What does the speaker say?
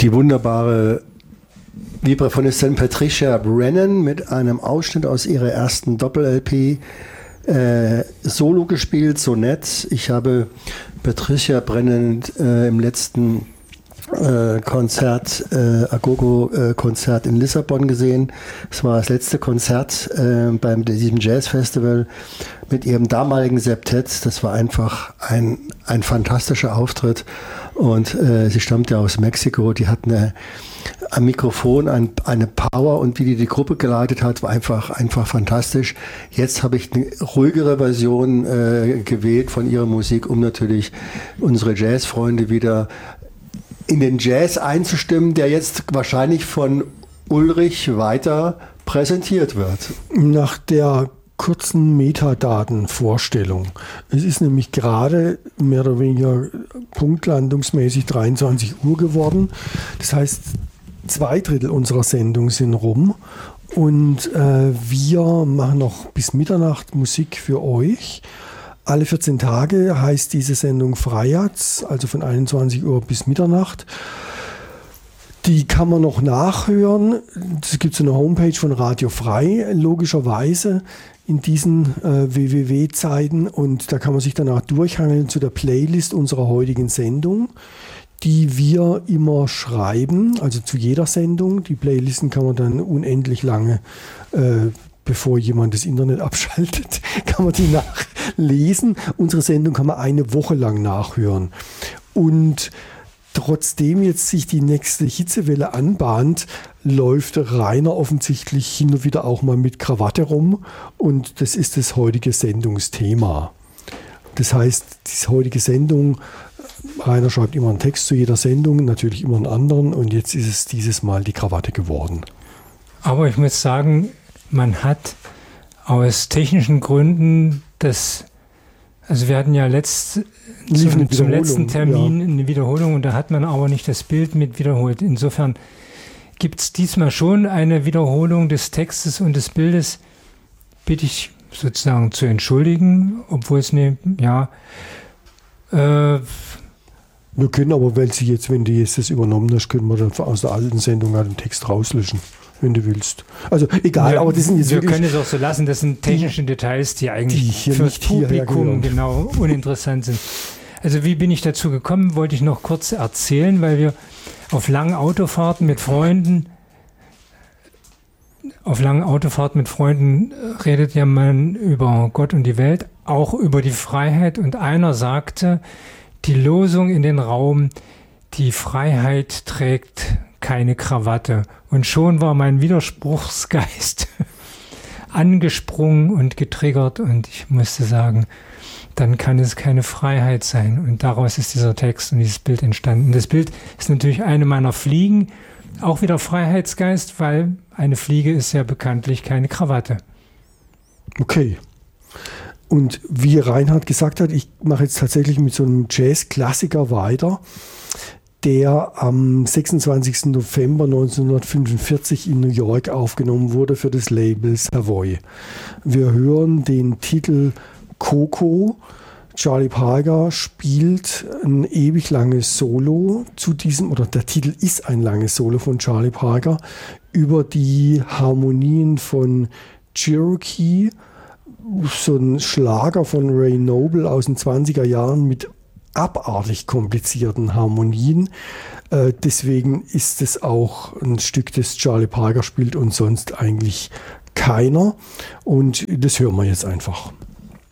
die wunderbare Vibrafonistin Patricia Brennan mit einem Ausschnitt aus ihrer ersten Doppel-LP Solo gespielt, so nett. Ich habe Patricia Brennan im letzten Agogo-Konzert in Lissabon gesehen. Es war das letzte Konzert bei diesem Jazz-Festival mit ihrem damaligen Septett. Das war einfach ein fantastischer Auftritt. Und sie stammt ja aus Mexiko. Die hat am Mikrofon eine Power, und wie die Gruppe geleitet hat, war einfach fantastisch. Jetzt habe ich eine ruhigere Version gewählt von ihrer Musik, um natürlich unsere Jazzfreunde wieder in den Jazz einzustimmen, der jetzt wahrscheinlich von Ulrich weiter präsentiert wird. Nach der kurzen Metadatenvorstellung. Es ist nämlich gerade mehr oder weniger punktlandungsmäßig 23 Uhr geworden. Das heißt, 2/3 unserer Sendung sind rum, und wir machen noch bis Mitternacht Musik für euch. Alle 14 Tage heißt diese Sendung Freiherz, also von 21 Uhr bis Mitternacht. Die kann man noch nachhören. Es gibt so eine Homepage von Radio Frei, logischerweise in diesen WWW-Zeiten. Und da kann man sich danach durchhangeln zu der Playlist unserer heutigen Sendung, die wir immer schreiben, also zu jeder Sendung. Die Playlisten kann man dann unendlich lange, bevor jemand das Internet abschaltet, kann man die nachlesen. Unsere Sendung kann man eine Woche lang nachhören. Und trotzdem jetzt sich die nächste Hitzewelle anbahnt, läuft Rainer offensichtlich hin und wieder auch mal mit Krawatte rum. Und das ist das heutige Sendungsthema. Das heißt, die heutige Sendung, Rainer schreibt immer einen Text zu jeder Sendung, natürlich immer einen anderen. Und jetzt ist es dieses Mal die Krawatte geworden. Aber ich muss sagen, man hat aus technischen Gründen also wir hatten ja zum letzten Termin eine Wiederholung, und da hat man aber nicht das Bild mit wiederholt. Insofern gibt es diesmal schon eine Wiederholung des Textes und des Bildes. Bitte ich sozusagen zu entschuldigen, obwohl es wir können aber, wenn du jetzt das übernommen hast, können wir dann aus der alten Sendung den Text rauslöschen, wenn du willst. Also egal, aber das sind jetzt wir können es auch so lassen, das sind technische Details, die eigentlich für das Publikum genau uninteressant sind. Also wie bin ich dazu gekommen, wollte ich noch kurz erzählen, weil wir auf langen Autofahrten mit Freunden redet ja man über Gott und die Welt, auch über die Freiheit, und einer sagte die Losung in den Raum: Die Freiheit trägt keine Krawatte. Und schon war mein Widerspruchsgeist angesprungen und getriggert, und ich musste sagen, dann kann es keine Freiheit sein. Und daraus ist dieser Text und dieses Bild entstanden. Das Bild ist natürlich eine meiner Fliegen, auch wieder Freiheitsgeist, weil eine Fliege ist ja bekanntlich keine Krawatte. Okay. Und wie Reinhard gesagt hat, ich mache jetzt tatsächlich mit so einem Jazz-Klassiker weiter, der am 26. November 1945 in New York aufgenommen wurde für das Label Savoy. Wir hören den Titel Coco. Charlie Parker spielt ein ewig langes Solo zu diesem, oder der Titel ist ein langes Solo von Charlie Parker über die Harmonien von Cherokee, so ein Schlager von Ray Noble aus den 20er Jahren mit abartig komplizierten Harmonien. Deswegen ist es auch ein Stück, das Charlie Parker spielt und sonst eigentlich keiner. Und das hören wir jetzt einfach.